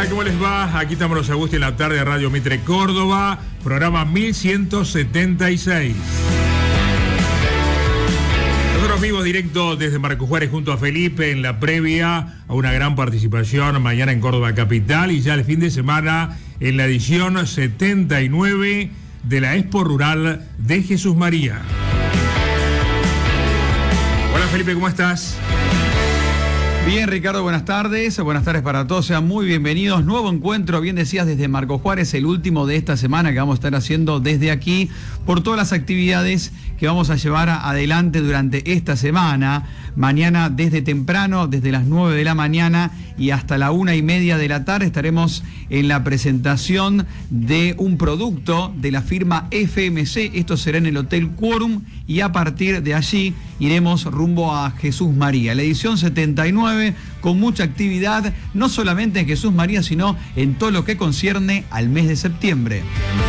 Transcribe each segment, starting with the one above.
¿Cómo les va? Aquí estamos los Agustín en la tarde de Radio Mitre Córdoba, programa 1176. Nosotros vivos directo desde Marcos Juárez junto a Felipe en la previa a una gran participación mañana en Córdoba Capital y ya el fin de semana en la edición 79 de la Expo Rural de Jesús María. Hola Felipe, ¿cómo estás? Bien, Ricardo, buenas tardes para todos, sean muy bienvenidos. Nuevo encuentro, bien decías, desde Marcos Juárez, el último de esta semana que vamos a estar haciendo desde aquí, por todas las actividades que vamos a llevar adelante durante esta semana. Mañana desde temprano, desde las 9 de la mañana y hasta la 1:30 de la tarde, estaremos en la presentación de un producto de la firma FMC. Esto será en el Hotel Quórum y a partir de allí iremos rumbo a Jesús María. La edición 79 con mucha actividad, no solamente en Jesús María, sino en todo lo que concierne al mes de septiembre.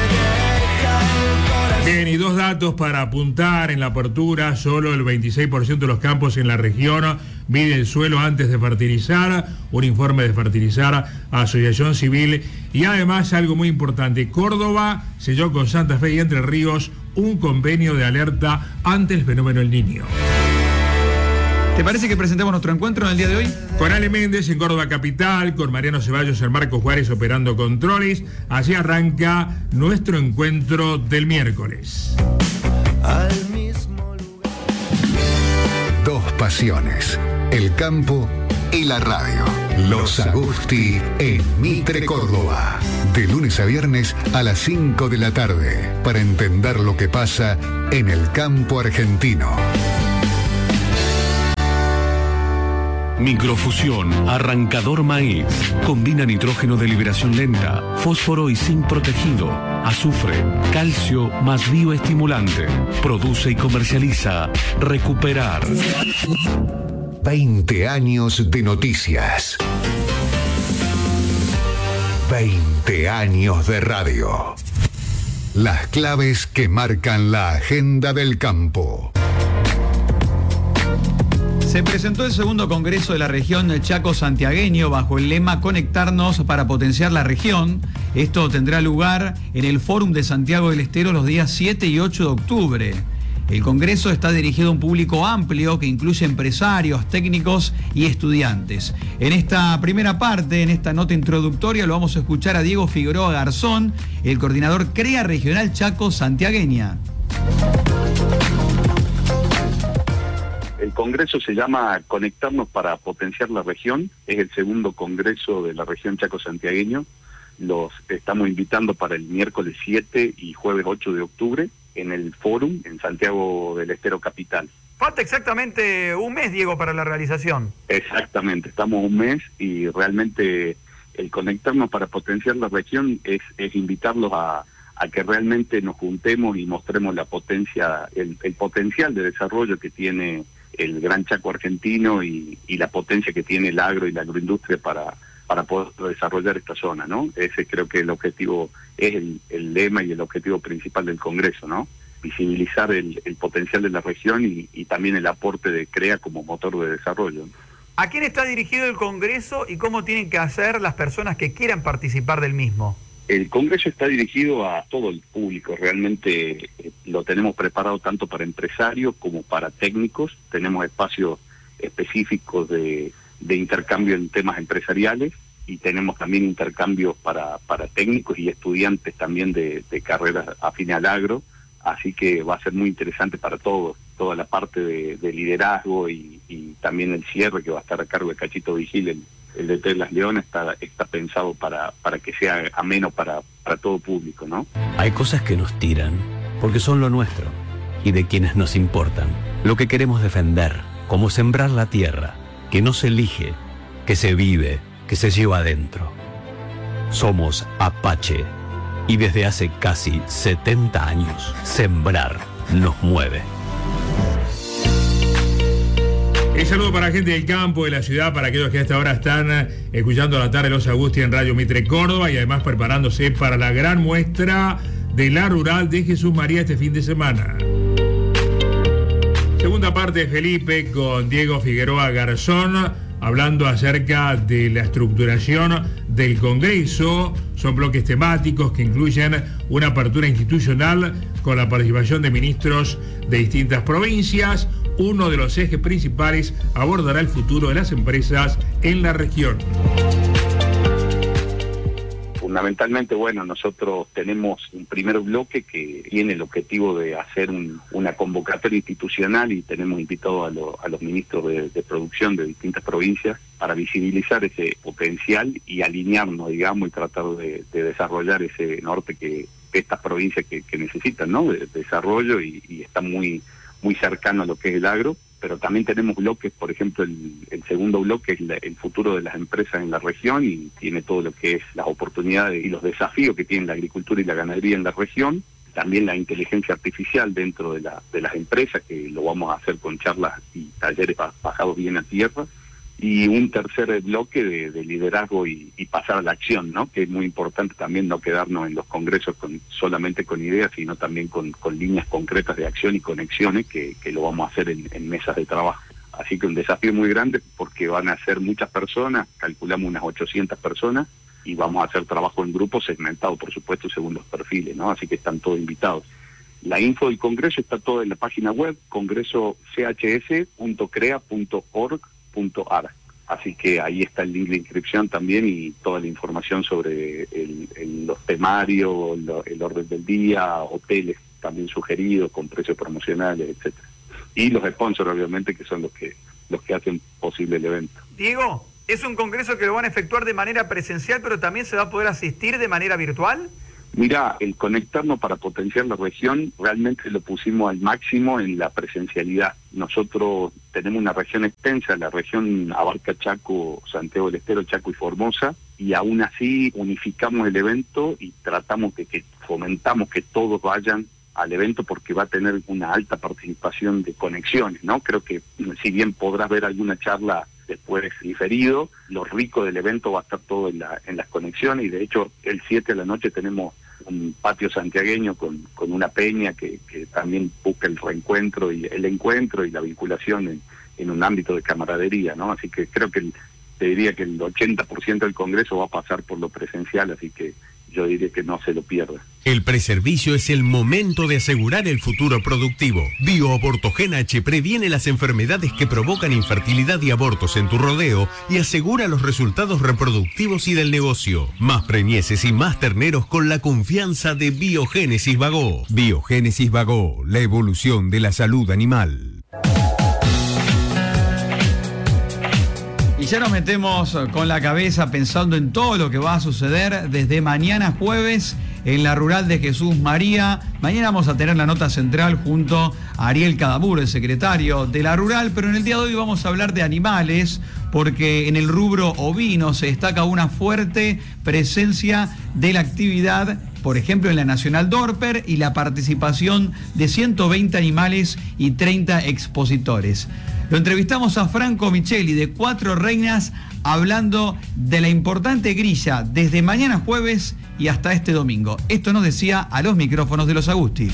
Bien, y dos datos para apuntar en la apertura: solo el 26% de los campos en la región mide el suelo antes de fertilizar, un informe de Fertilizar, Asociación Civil, y además algo muy importante: Córdoba selló con Santa Fe y Entre Ríos un convenio de alerta ante el fenómeno El Niño. ¿Te parece que presentemos nuestro encuentro en el día de hoy? Con Ale Méndez en Córdoba Capital, con Mariano Ceballos en Marcos Juárez operando controles. Así arranca nuestro encuentro del miércoles. Al mismo lugar. Dos pasiones, el campo y la radio. Los Agusti en Mitre Córdoba. De lunes a viernes a las 5 de la tarde, para entender lo que pasa en el campo argentino. Microfusión, arrancador maíz. Combina nitrógeno de liberación lenta, fósforo y zinc protegido, azufre, calcio más bioestimulante. Produce y comercializa Recuperar. 20 años de noticias. 20 años de radio. Las claves que marcan la agenda del campo. Se presentó el segundo congreso de la región Chaco Santiagueño bajo el lema Conectarnos para potenciar la región. Esto tendrá lugar en el Fórum de Santiago del Estero los días 7 y 8 de octubre. El congreso está dirigido a un público amplio que incluye empresarios, técnicos y estudiantes. En esta primera parte, en esta nota introductoria, lo vamos a escuchar a Diego Figueroa Garzón, el coordinador CREA Regional Chaco Santiagueña. El congreso se llama Conectarnos para potenciar la región. Es el segundo congreso de la región Chaco Santiagueño. Los estamos invitando para el miércoles 7 y jueves 8 de octubre en el Fórum en Santiago del Estero Capital. Falta exactamente un mes, Diego, para la realización. Exactamente, estamos un mes y realmente el Conectarnos para potenciar la región es invitarlos a que realmente nos juntemos y mostremos la potencia, el potencial de desarrollo que tiene el Gran Chaco argentino y la potencia que tiene el agro y la agroindustria para poder desarrollar esta zona, ¿no? Ese creo que el objetivo es el lema y el objetivo principal del Congreso, ¿no? Visibilizar el potencial de la región y también el aporte de CREA como motor de desarrollo. ¿A quién está dirigido el Congreso y cómo tienen que hacer las personas que quieran participar del mismo? El Congreso está dirigido a todo el público, realmente lo tenemos preparado tanto para empresarios como para técnicos. Tenemos espacios específicos de intercambio en temas empresariales y tenemos también intercambios para técnicos y estudiantes también de carreras afines al agro, así que va a ser muy interesante para todos, toda la parte de liderazgo y también el cierre que va a estar a cargo de Cachito Vigil, el DT de Las Leonas está pensado para que sea ameno para todo público, ¿no? Hay cosas que nos tiran porque son lo nuestro y de quienes nos importan. Lo que queremos defender, como sembrar la tierra, que no se elige, que se vive, que se lleva adentro. Somos Apache y desde hace casi 70 años, sembrar nos mueve. Un saludo para la gente del campo, de la ciudad, para aquellos que a esta hora están escuchando a la tarde Los Agusti en Radio Mitre Córdoba y además preparándose para la gran muestra de la rural de Jesús María este fin de semana. Segunda parte de Felipe con Diego Figueroa Garzón, hablando acerca de la estructuración del Congreso. Son bloques temáticos que incluyen una apertura institucional con la participación de ministros de distintas provincias. Uno de los ejes principales abordará el futuro de las empresas en la región. Fundamentalmente, bueno, nosotros tenemos un primer bloque que tiene el objetivo de hacer una convocatoria institucional y tenemos invitado a los ministros de producción de distintas provincias para visibilizar ese potencial y alinearnos, digamos, y tratar de desarrollar ese norte que estas provincias que necesitan, ¿no? De desarrollo y está muy cercano a lo que es el agro. Pero también tenemos bloques, por ejemplo, el segundo bloque es el futuro de las empresas en la región y tiene todo lo que es las oportunidades y los desafíos que tiene la agricultura y la ganadería en la región. También la inteligencia artificial dentro de las empresas, que lo vamos a hacer con charlas y talleres bajados bien a tierra. Y un tercer bloque de liderazgo y pasar a la acción, ¿no? Que es muy importante también no quedarnos en los congresos solamente con ideas, sino también con líneas concretas de acción y conexiones que lo vamos a hacer en mesas de trabajo. Así que un desafío muy grande porque van a ser muchas personas, calculamos unas 800 personas, y vamos a hacer trabajo en grupos segmentados, por supuesto, según los perfiles, ¿no? Así que están todos invitados. La info del congreso está toda en la página web, congresochs.crea.org.ar. Así que ahí está el link de inscripción también y toda la información sobre los temarios, el orden del día, hoteles también sugeridos con precios promocionales, etcétera. Y los sponsors, obviamente, que son los que hacen posible el evento. Diego, ¿es un congreso que lo van a efectuar de manera presencial, pero también se va a poder asistir de manera virtual? Mirá, el conectarnos para potenciar la región realmente lo pusimos al máximo en la presencialidad. Nosotros tenemos una región extensa, la región abarca Chaco, Santiago del Estero, Chaco y Formosa, y aún así unificamos el evento y tratamos de que fomentamos que todos vayan al evento porque va a tener una alta participación de conexiones, ¿no? Creo que si bien podrás ver alguna charla después diferido, lo rico del evento va a estar todo en las conexiones, y de hecho el 7 de la noche tenemos un patio santiagueño con una peña que también busca el reencuentro y el encuentro y la vinculación en un ámbito de camaradería, ¿no? Así que creo que te diría que el 80% del Congreso va a pasar por lo presencial, así que yo diría que no se lo pierda. El preservicio es el momento de asegurar el futuro productivo. BioAbortogen H previene las enfermedades que provocan infertilidad y abortos en tu rodeo y asegura los resultados reproductivos y del negocio. Más preñeces y más terneros con la confianza de Biogénesis Bagó. Biogénesis Bagó, la evolución de la salud animal. Y ya nos metemos con la cabeza pensando en todo lo que va a suceder desde mañana jueves en la rural de Jesús María. Mañana vamos a tener la nota central junto a Ariel Cadabur, el secretario de la rural, pero en el día de hoy vamos a hablar de animales, porque en el rubro ovino se destaca una fuerte presencia de la actividad, por ejemplo en la Nacional Dorper, y la participación de 120 animales y 30 expositores. Lo entrevistamos a Franco Micheli de Cuatro Reinas, hablando de la importante grilla desde mañana jueves y hasta este domingo. Esto nos decía a los micrófonos de los Agusti.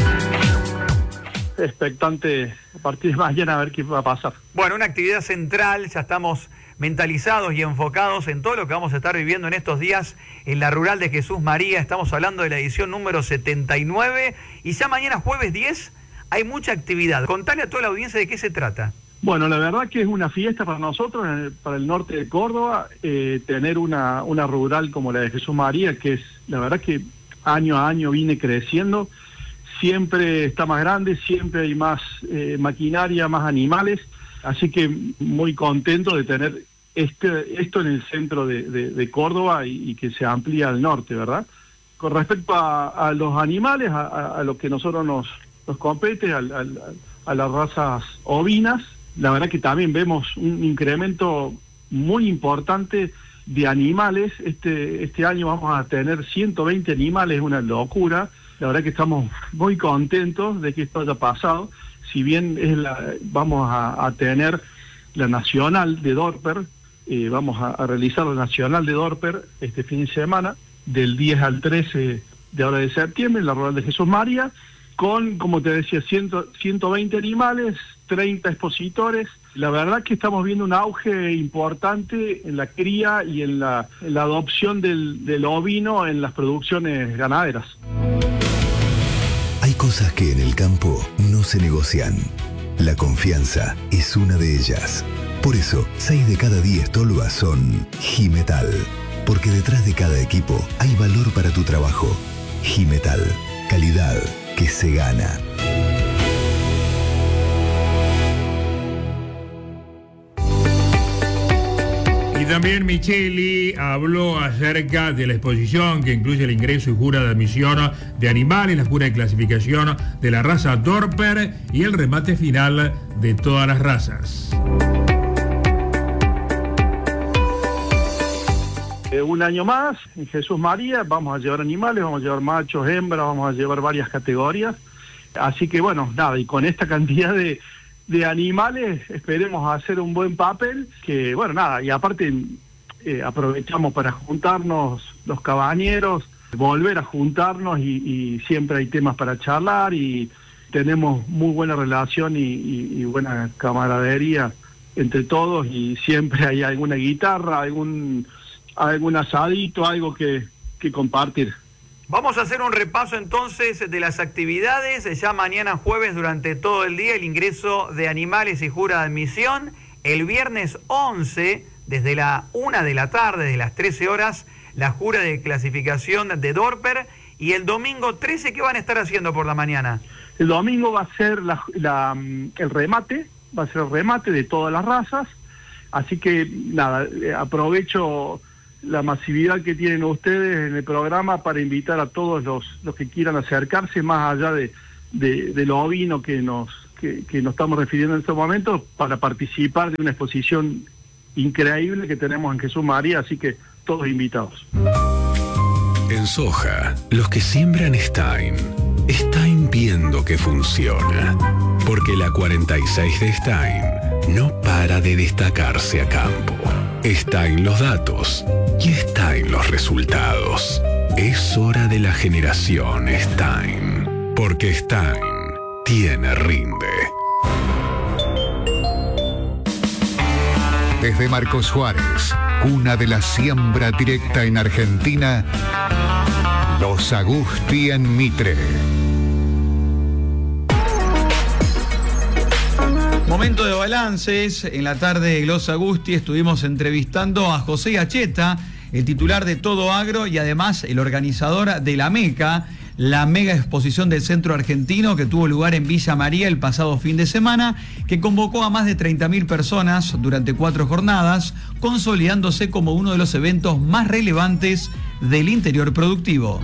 Expectante a partir de mañana a ver qué va a pasar. Bueno, una actividad central, ya estamos mentalizados y enfocados en todo lo que vamos a estar viviendo en estos días en la rural de Jesús María. Estamos hablando de la edición número 79 y ya mañana jueves 10 hay mucha actividad. Contale a toda la audiencia de qué se trata. Bueno, la verdad que es una fiesta para nosotros, para el norte de Córdoba, tener una rural como la de Jesús María, que es, la verdad que año a año viene creciendo, siempre está más grande, siempre hay más maquinaria, más animales, así que muy contento de tener esto en el centro de Córdoba y que se amplía al norte, ¿verdad? Con respecto a los animales, a lo que nosotros nos compete, a las razas ovinas, la verdad que también vemos un incremento muy importante de animales. Este año vamos a tener 120 animales, es una locura. La verdad que estamos muy contentos de que esto haya pasado. Si bien vamos a tener la Nacional de Dorper, vamos a realizar la Nacional de Dorper este fin de semana, del 10 al 13 de ahora de septiembre, en la rural de Jesús María, con, como te decía, 120 animales, 30 expositores. La verdad que estamos viendo un auge importante en la cría y en la adopción del ovino en las producciones ganaderas. Hay cosas que en el campo no se negocian. La confianza es una de ellas. Por eso, 6 de cada 10 tolvas son Jimetal. Porque detrás de cada equipo hay valor para tu trabajo. Jimetal, calidad que se gana. Y también Micheli habló acerca de la exposición que incluye el ingreso y jura de admisión de animales, la jura de clasificación de la raza Dorper y el remate final de todas las razas. Un año más, en Jesús María, vamos a llevar animales, vamos a llevar machos, hembras, vamos a llevar varias categorías. Así que bueno, nada, y con esta cantidad de animales esperemos hacer un buen papel, que bueno, nada, y aparte aprovechamos para juntarnos los cabañeros, volver a juntarnos y siempre hay temas para charlar y tenemos muy buena relación y buena camaradería entre todos y siempre hay alguna guitarra, algún asadito, algo que compartir. Vamos a hacer un repaso entonces de las actividades. Ya mañana jueves durante todo el día el ingreso de animales y jura de admisión. El viernes 11 desde la 1 de la tarde, desde las 13 horas, la jura de clasificación de Dorper. Y el domingo 13, ¿qué van a estar haciendo por la mañana? El domingo va a ser el remate, va a ser el remate de todas las razas. Así que nada, aprovecho la masividad que tienen ustedes en el programa para invitar a todos los que quieran acercarse, más allá de lo ovino que nos estamos refiriendo en estos momentos, para participar de una exposición increíble que tenemos en Jesús María, así que todos invitados. En soja, los que siembran Stein viendo que funciona, porque la 46 de Stein no para de destacarse a campo. Está en los datos y está en los resultados. Es hora de la generación Stein, porque Stein tiene rinde. Desde Marcos Juárez, cuna de la siembra directa en Argentina, Los Agusti en Mitre. Momento de balances. En la tarde de Los Agusti estuvimos entrevistando a José Acheta, el titular de Todo Agro y además el organizador de la MECA, la mega exposición del centro argentino que tuvo lugar en Villa María el pasado fin de semana, que convocó a más de 30.000 personas durante 4 jornadas, consolidándose como uno de los eventos más relevantes del interior productivo.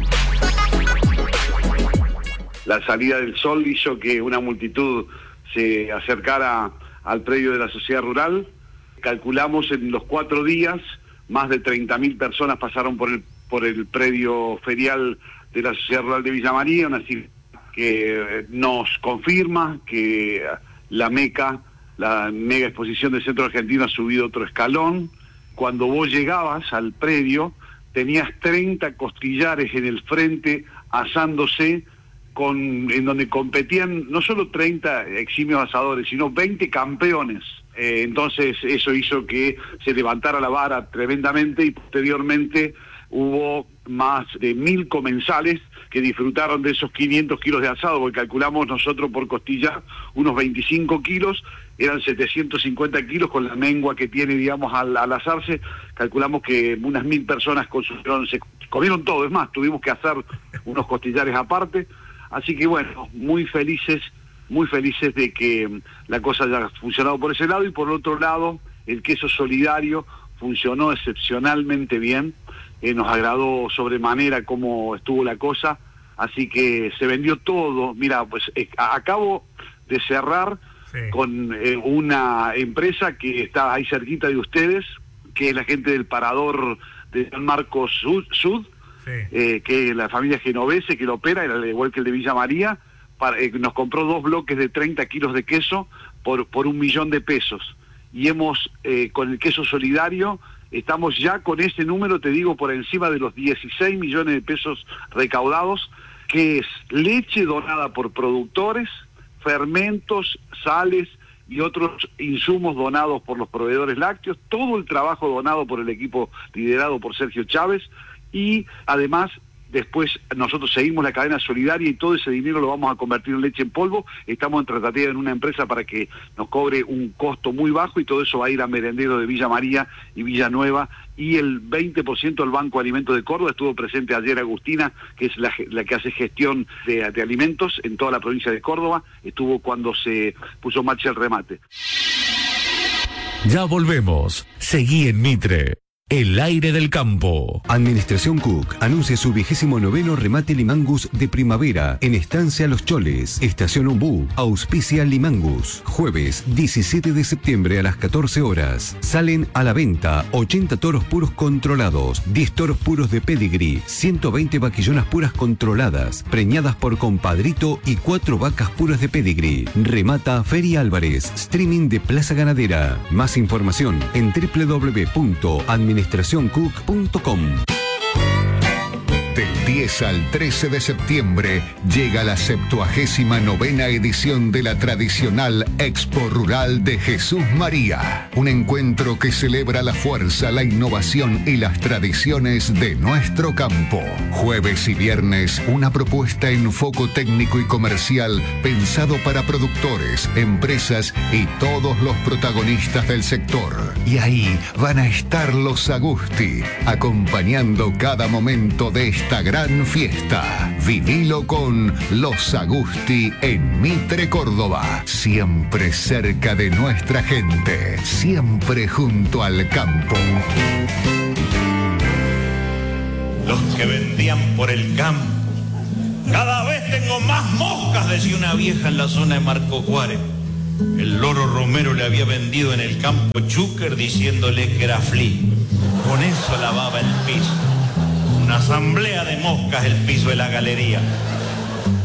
La salida del sol hizo que una multitud se acercara al predio de la sociedad rural. Calculamos en los 4 días, más de 30.000 personas pasaron por el predio ferial de la sociedad rural de Villa María, una cifra que nos confirma que la MECA, la mega exposición del centro argentino, ha subido otro escalón. Cuando vos llegabas al predio, tenías 30 costillares en el frente asándose, en donde competían no solo 30 eximios asadores, sino 20 campeones. Entonces eso hizo que se levantara la vara tremendamente y posteriormente hubo más de 1.000 comensales que disfrutaron de esos 500 kilos de asado, porque calculamos nosotros por costilla unos 25 kilos, eran 750 kilos con la mengua que tiene, digamos, al asarse. Calculamos que unas 1.000 personas se comieron todo. Es más, tuvimos que hacer unos costillares aparte. Así que bueno, muy felices de que la cosa haya funcionado por ese lado. Y por otro lado, el queso solidario funcionó excepcionalmente bien. Nos agradó sobremanera cómo estuvo la cosa, así que se vendió todo. Mira, pues acabo de cerrar con una empresa que está ahí cerquita de ustedes, que es la gente del parador de San Marcos Sud, que es la familia Genovese que lo opera, era igual que el de Villa María. Nos compró 2 bloques de 30 kilos de queso por $1.000.000. Y hemos, con el queso solidario, estamos ya con ese número, te digo, por encima de los 16 millones de pesos recaudados. que es leche donada por productores, fermentos, sales y otros insumos donados por los proveedores lácteos, todo el trabajo donado por el equipo liderado por Sergio Chávez, y además después nosotros seguimos la cadena solidaria y todo ese dinero lo vamos a convertir en leche en polvo. Estamos en tratativa en una empresa para que nos cobre un costo muy bajo y todo eso va a ir a merenderos de Villa María y Villa Nueva, y el 20% del Banco de Alimentos de Córdoba. Estuvo presente ayer Agustina, que es la que hace gestión de alimentos en toda la provincia de Córdoba. Estuvo cuando se puso en marcha el remate. Ya volvemos. Seguí en Mitre. El aire del campo. Administración Cook anuncia su 29º remate Limangus de primavera en Estancia Los Choles, Estación Umbú, auspicia Limangus. Jueves 17 de septiembre a las 14 horas. Salen a la venta 80 toros puros controlados, 10 toros puros de pedigree, 120 vaquillonas puras controladas, preñadas por compadrito y 4 vacas puras de pedigree. Remata Feria Álvarez, streaming de Plaza Ganadera. Más información en www.administracioncook.com. Del 10 al 13 de septiembre llega la 79ª edición de la tradicional Expo Rural de Jesús María. Un encuentro que celebra la fuerza, la innovación y las tradiciones de nuestro campo. Jueves y viernes, una propuesta en foco técnico y comercial pensado para productores, empresas y todos los protagonistas del sector. Y ahí van a estar los Agusti, acompañando cada momento de esta gran fiesta. Vivilo con los Agusti en Mitre, Córdoba. Siempre cerca de nuestra gente. Siempre junto al campo. Los que vendían por el campo. Cada vez tengo más moscas, decía una vieja en la zona de Marco Juárez. El loro Romero le había vendido en el campo chúquer diciéndole que era flea. Con eso lavaba el piso. Una asamblea de moscas el piso de la galería.